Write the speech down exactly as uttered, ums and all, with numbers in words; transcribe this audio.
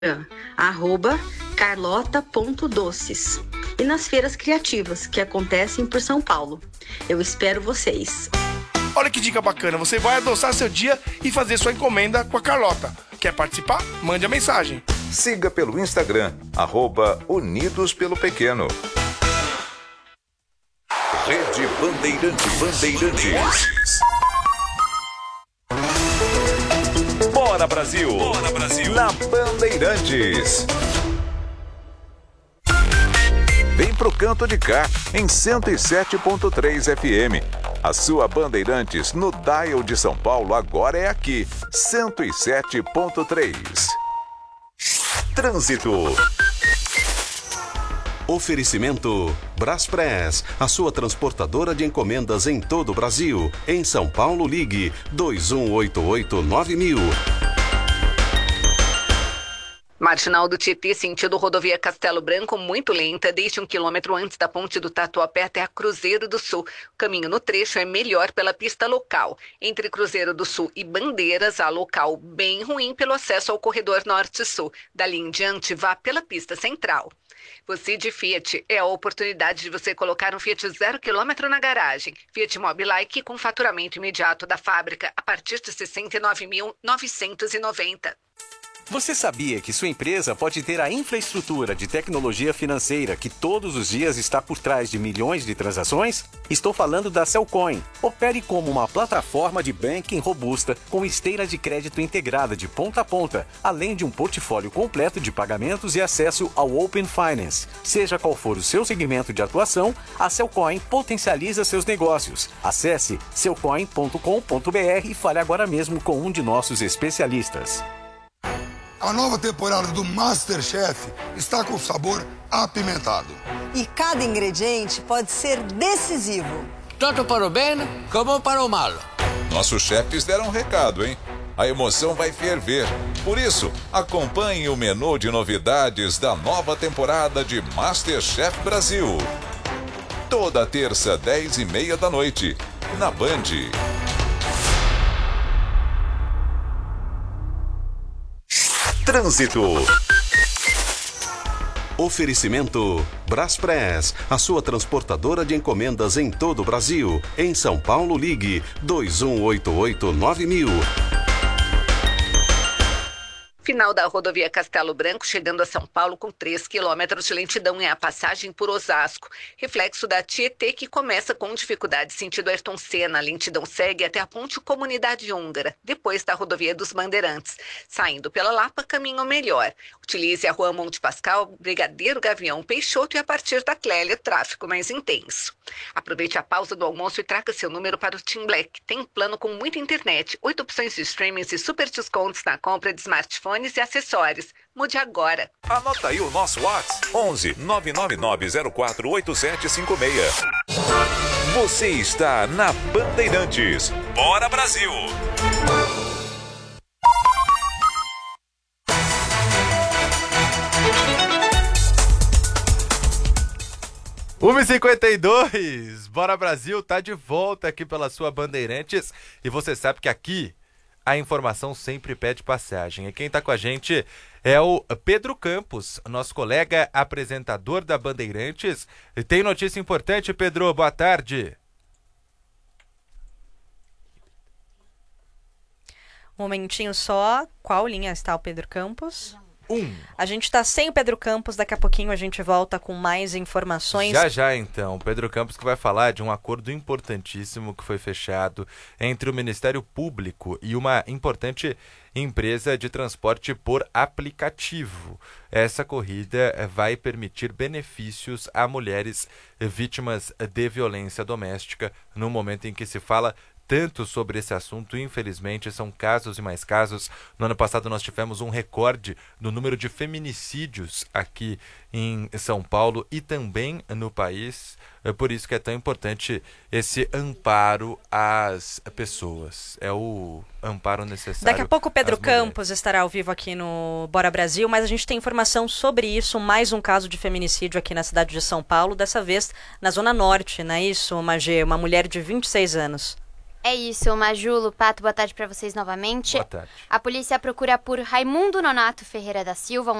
arroba carlota ponto doces e nas feiras criativas que acontecem por São Paulo. Eu espero vocês. Olha que dica bacana, você vai adoçar seu dia e fazer sua encomenda com a Carlota. Quer participar? Mande a mensagem. Siga pelo Instagram, arroba Unidos pelo Pequeno. Rede Bandeirantes. Bandeirantes. Bora Brasil! Bora Brasil! Na Bandeirantes. Vem pro canto de cá, em cento e sete ponto três F M. A sua Bandeirantes no dial de São Paulo agora é aqui, cento e sete ponto três. Trânsito. Oferecimento Braspress, a sua transportadora de encomendas em todo o Brasil. Em São Paulo, ligue dois um oito oito nove mil. Marginal do Tietê, sentido rodovia Castelo Branco, muito lenta, desde um quilômetro antes da ponte do Tatuapé até a Cruzeiro do Sul. O caminho no trecho é melhor pela pista local. Entre Cruzeiro do Sul e Bandeiras, há local bem ruim pelo acesso ao corredor norte-sul. Dali em diante, vá pela pista central. Você de Fiat, é a oportunidade de você colocar um Fiat zero quilômetro na garagem. Fiat Mobilike com faturamento imediato da fábrica a partir de sessenta e nove mil novecentos e noventa. Você sabia que sua empresa pode ter a infraestrutura de tecnologia financeira que todos os dias está por trás de milhões de transações? Estou falando da Cellcoin. Opere como uma plataforma de banking robusta com esteira de crédito integrada de ponta a ponta, além de um portfólio completo de pagamentos e acesso ao Open Finance. Seja qual for o seu segmento de atuação, a Cellcoin potencializa seus negócios. Acesse cellcoin ponto com ponto b r e fale agora mesmo com um de nossos especialistas. A nova temporada do MasterChef está com sabor apimentado. E cada ingrediente pode ser decisivo. Tanto para o bem como para o mal. Nossos chefes deram um recado, hein? A emoção vai ferver. Por isso, acompanhe o menu de novidades da nova temporada de MasterChef Brasil. Toda terça, dez e meia da noite, na Band. Trânsito. Oferecimento Braspress, a sua transportadora de encomendas em todo o Brasil. Em São Paulo, ligue dois um oito oito nove mil. Final da rodovia Castelo Branco, chegando a São Paulo com três quilômetros de lentidão é a passagem por Osasco. Reflexo da Tietê, que começa com dificuldade sentido Ayrton Senna. A lentidão segue até a ponte Comunidade Húngara, depois da rodovia dos Bandeirantes. Saindo pela Lapa, caminho melhor. Utilize a rua Monte Pascal, Brigadeiro Gavião Peixoto e a partir da Clélia, tráfego mais intenso. Aproveite a pausa do almoço e traga seu número para o Team Black. Tem um plano com muita internet, oito opções de streaming e super descontos na compra de smartphones e acessórios. Mude agora. Anota aí o nosso WhatsApp: onze nove nove nove zero quatro oito sete cinco seis. Você está na Bandeirantes. Bora Brasil! uma e cinquenta e dois, Bora Brasil, tá de volta aqui pela sua Bandeirantes. E você sabe que aqui a informação sempre pede passagem. E quem tá com a gente é o Pedro Campos, nosso colega apresentador da Bandeirantes. E tem notícia importante, Pedro, boa tarde. Um momentinho só, qual linha está o Pedro Campos? Um. A gente está sem o Pedro Campos, daqui a pouquinho a gente volta com mais informações. Já já então, o Pedro Campos que vai falar de um acordo importantíssimo que foi fechado entre o Ministério Público e uma importante empresa de transporte por aplicativo. Essa corrida vai permitir benefícios a mulheres vítimas de violência doméstica no momento em que se fala tanto sobre esse assunto. Infelizmente, são casos e mais casos. No ano passado nós tivemos um recorde no número de feminicídios aqui em São Paulo e também no país. É por isso que é tão importante esse amparo às pessoas. É o amparo necessário. Daqui a pouco o Pedro às mulheres. Campos estará ao vivo aqui no Bora Brasil, mas a gente tem informação sobre isso, mais um caso de feminicídio aqui na cidade de São Paulo, dessa vez na Zona Norte, não é isso, Magê? Uma mulher de vinte e seis anos. É isso, Majulo, Pato, boa tarde para vocês novamente. Boa tarde. A polícia procura por Raimundo Nonato Ferreira da Silva,